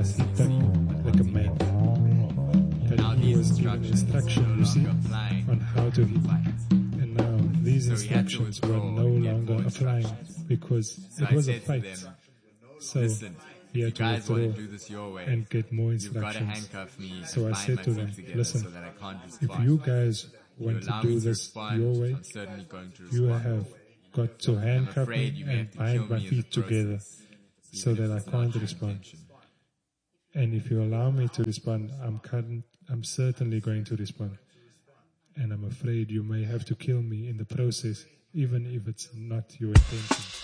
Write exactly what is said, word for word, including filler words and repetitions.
stuck like a man. But Now he these was given instructions instruction, you see, no longer apply. on how to hit. And now these So he had to instructions were withdraw no and get longer more applying instructions. because So it I was a said to fight. them, So listen, he if you had to guys want to withdraw do this your way, and get more you've got to instructions. handcuff me and So I bind said my to feet them, together listen, so that I can't if respond. you guys You want to allow do me to this respond, your way, I'm certainly going to you respond. have got to handcuff afraid me you may have and to bind kill my me in feet the together process, so even that if I it's not can't your respond. intention. And if you allow me to respond, I'm, current, I'm certainly going to respond. And I'm afraid you may have to kill me in the process, even if it's not your intention.